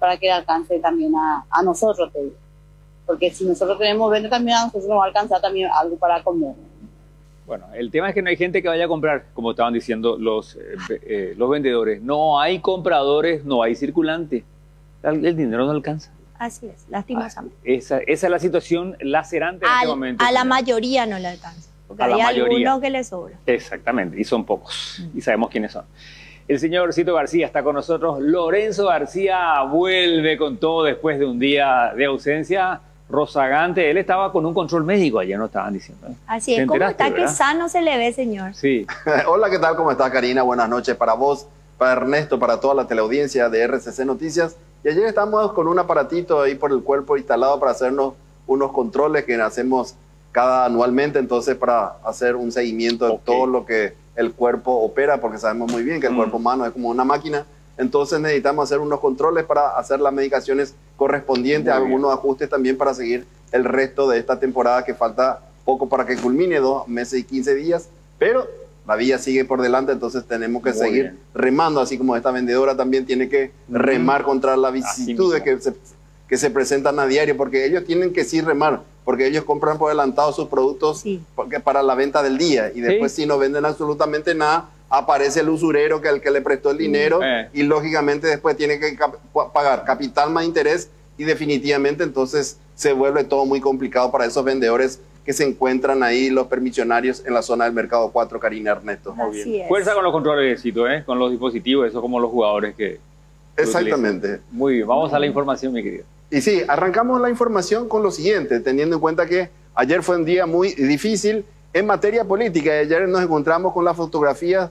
para que alcance también a nosotros, te digo. Porque si nosotros tenemos venta también, a nosotros nos va a alcanzar también algo para comer. Bueno, el tema es que no hay gente que vaya a comprar, como estaban diciendo los vendedores. No hay compradores, no hay circulante. El dinero no alcanza. Así es, lastimosamente. Esa es la situación lacerante en este momento. A la mayoría no le alcanza, porque hay algunos que le sobra. Exactamente, y son pocos, y sabemos quiénes son. El señor Cito García está con nosotros. Lorenzo García vuelve con todo después de un día de ausencia rozagante. Él estaba con un control médico, ayer nos estaban diciendo. Así es, ¿cómo está? ¿Verdad? Qué sano se le ve, señor. Sí. Hola, ¿qué tal? ¿Cómo está, Karina? Buenas noches para vos, para Ernesto, para toda la teleaudiencia de RCC Noticias. Y ayer estamos con un aparatito ahí por el cuerpo instalado para hacernos unos controles que hacemos anualmente, entonces para hacer un seguimiento de todo lo que el cuerpo opera, porque sabemos muy bien que el cuerpo humano es como una máquina. Entonces necesitamos hacer unos controles para hacer las medicaciones correspondientes, algunos ajustes también para seguir el resto de esta temporada, que falta poco para que culmine, 2 meses y 15 días, pero la vía sigue por delante, entonces tenemos que seguir remando, así como esta vendedora también tiene que remar contra las vicisitudes que se presentan a diario, porque ellos tienen que sí remar, porque ellos compran por adelantado sus productos para la venta del día, y después si no venden absolutamente nada, aparece el usurero que al que le prestó el dinero y lógicamente después tiene que pagar capital más interés, y definitivamente entonces se vuelve todo muy complicado para esos vendedores que se encuentran ahí, los permisionarios en la zona del Mercado 4, Karina, Ernesto. Muy bien. Fuerza con los controles, con los dispositivos, eso como los jugadores que... Exactamente. Muy bien, vamos a la información, mi querido. Y sí, arrancamos la información con lo siguiente, teniendo en cuenta que ayer fue un día muy difícil en materia política. Ayer nos encontramos con la fotografía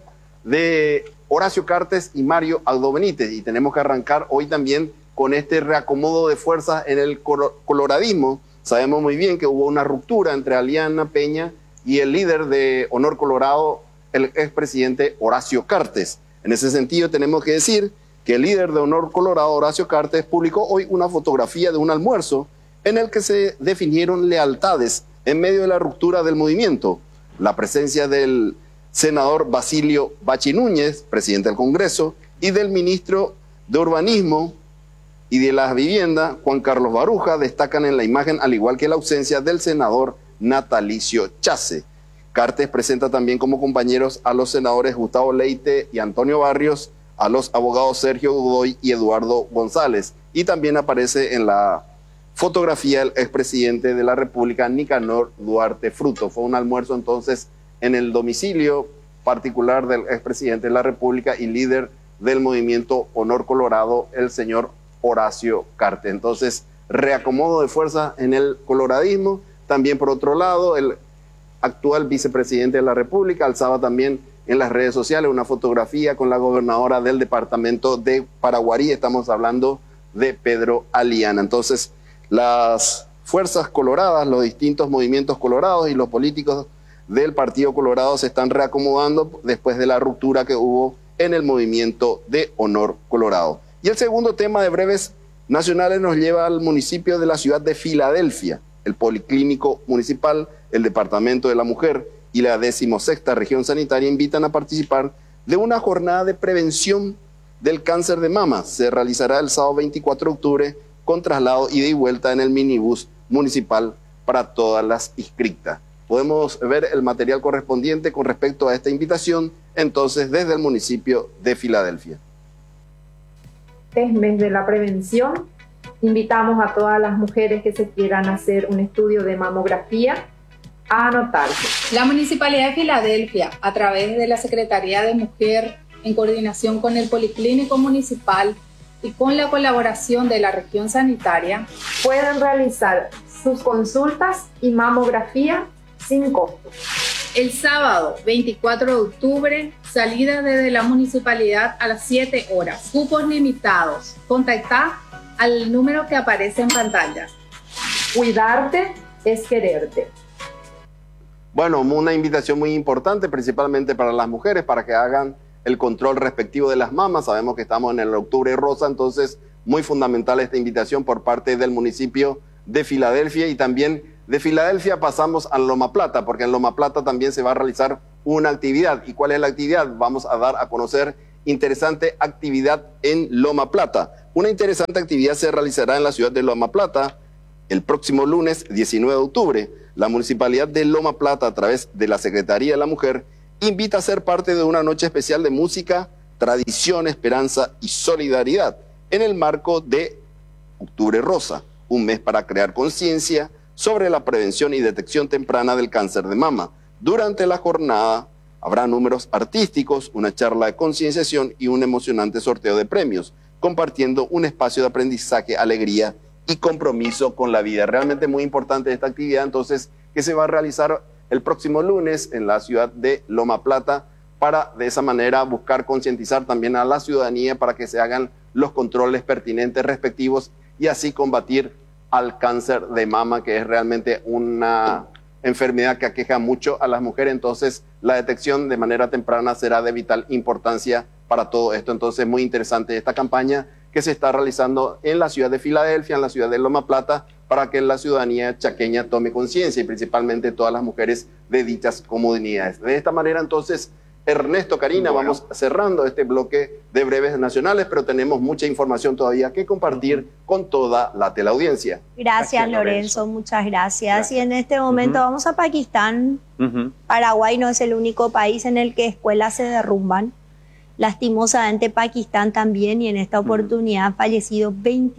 de Horacio Cartes y Mario Aldo Benítez, y tenemos que arrancar hoy también con este reacomodo de fuerzas en el coloradismo. Sabemos muy bien que hubo una ruptura entre Aliana Peña y el líder de Honor Colorado, el expresidente Horacio Cartes. En ese sentido tenemos que decir que el líder de Honor Colorado, Horacio Cartes, publicó hoy una fotografía de un almuerzo en el que se definieron lealtades en medio de la ruptura del movimiento. La presencia del senador Basilio Bachi Núñez, presidente del Congreso, y del ministro de Urbanismo y de la Vivienda, Juan Carlos Baruja, destacan en la imagen, al igual que la ausencia del senador Natalicio Chase. Cartes presenta también como compañeros a los senadores Gustavo Leite y Antonio Barrios, a los abogados Sergio Godoy y Eduardo González. Y también aparece en la fotografía el expresidente de la República, Nicanor Duarte Fruto. Fue un almuerzo entonces en el domicilio particular del expresidente de la República y líder del movimiento Honor Colorado, el señor Horacio Cartes. Entonces, reacomodo de fuerza en el coloradismo. También, por otro lado, el actual vicepresidente de la República alzaba también en las redes sociales una fotografía con la gobernadora del departamento de Paraguarí. Estamos hablando de Pedro Aliana. Entonces, las fuerzas coloradas, los distintos movimientos colorados y los políticos del Partido Colorado se están reacomodando después de la ruptura que hubo en el movimiento de Honor Colorado. Y el segundo tema de breves nacionales nos lleva al municipio de la ciudad de Filadelfia. El Policlínico Municipal, el Departamento de la Mujer y la 16ª Región Sanitaria invitan a participar de una jornada de prevención del cáncer de mama. Se realizará el sábado 24 de octubre con traslado ida y vuelta en el minibús municipal para todas las inscritas. Podemos ver el material correspondiente con respecto a esta invitación, entonces, desde el municipio de Filadelfia. Es mes de la prevención. Invitamos a todas las mujeres que se quieran hacer un estudio de mamografía a anotarse. La Municipalidad de Filadelfia, a través de la Secretaría de Mujer, en coordinación con el Policlínico Municipal y con la colaboración de la región sanitaria, pueden realizar sus consultas y mamografía sin costo. El sábado 24 de octubre, salida desde la municipalidad a las 7 horas. Cupos limitados. Contacta al número que aparece en pantalla. Cuidarte es quererte. Bueno, una invitación muy importante, principalmente para las mujeres, para que hagan el control respectivo de las mamas. Sabemos que estamos en el octubre rosa, entonces muy fundamental esta invitación por parte del municipio de Filadelfia. Y también de Filadelfia pasamos a Loma Plata, porque en Loma Plata también se va a realizar una actividad. ¿Y cuál es la actividad? Vamos a dar a conocer interesante actividad en Loma Plata. Una interesante actividad se realizará en la ciudad de Loma Plata el próximo lunes 19 de octubre. La Municipalidad de Loma Plata, a través de la Secretaría de la Mujer, invita a ser parte de una noche especial de música, tradición, esperanza y solidaridad en el marco de Octubre Rosa, un mes para crear conciencia sobre la prevención y detección temprana del cáncer de mama. Durante la jornada habrá números artísticos, una charla de concienciación y un emocionante sorteo de premios, compartiendo un espacio de aprendizaje, alegría y compromiso con la vida. Realmente muy importante esta actividad, entonces, que se va a realizar el próximo lunes en la ciudad de Loma Plata, para de esa manera buscar concientizar también a la ciudadanía para que se hagan los controles pertinentes respectivos y así combatir al cáncer de mama, que es realmente una enfermedad que aqueja mucho a las mujeres. Entonces la detección de manera temprana será de vital importancia para todo esto. Entonces muy interesante esta campaña que se está realizando en la ciudad de Filadelfia, en la ciudad de Loma Plata, para que la ciudadanía chaqueña tome conciencia y principalmente todas las mujeres de dichas comunidades. De esta manera entonces, Ernesto, Karina, bueno, vamos cerrando este bloque de breves nacionales, pero tenemos mucha información todavía que compartir con toda la teleaudiencia. Gracias, Lorenzo, muchas gracias. Y en este momento vamos a Pakistán. Paraguay no es el único país en el que escuelas se derrumban. Lastimosamente Pakistán también, y en esta oportunidad han fallecido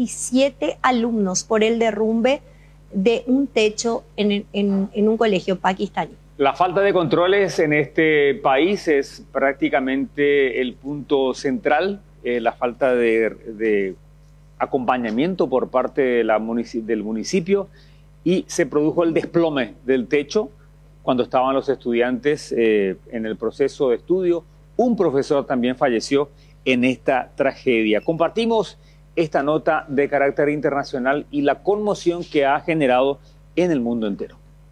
27 alumnos por el derrumbe de un techo en un colegio pakistaní. La falta de controles en este país es prácticamente el punto central, la falta de acompañamiento por parte de del municipio, y se produjo el desplome del techo cuando estaban los estudiantes en el proceso de estudio. Un profesor también falleció en esta tragedia. Compartimos esta nota de carácter internacional y la conmoción que ha generado en el mundo entero.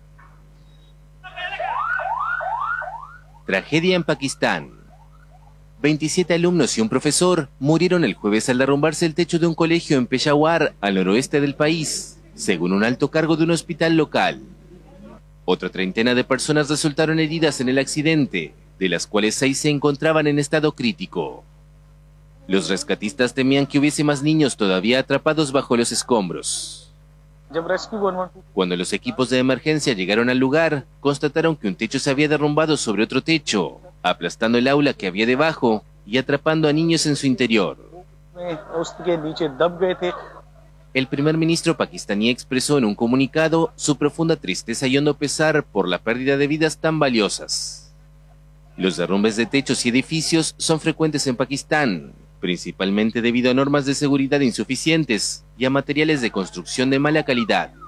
Tragedia en Pakistán. 27 alumnos y un profesor murieron el jueves al derrumbarse el techo de un colegio en Peshawar, al noroeste del país, según un alto cargo de un hospital local. Otra treintena de personas resultaron heridas en el accidente, de las cuales 6 se encontraban en estado crítico. Los rescatistas temían que hubiese más niños todavía atrapados bajo los escombros. Cuando los equipos de emergencia llegaron al lugar, constataron que un techo se había derrumbado sobre otro techo, aplastando el aula que había debajo y atrapando a niños en su interior. El primer ministro pakistaní expresó en un comunicado su profunda tristeza y hondo pesar por la pérdida de vidas tan valiosas. Los derrumbes de techos y edificios son frecuentes en Pakistán, principalmente debido a normas de seguridad insuficientes y a materiales de construcción de mala calidad.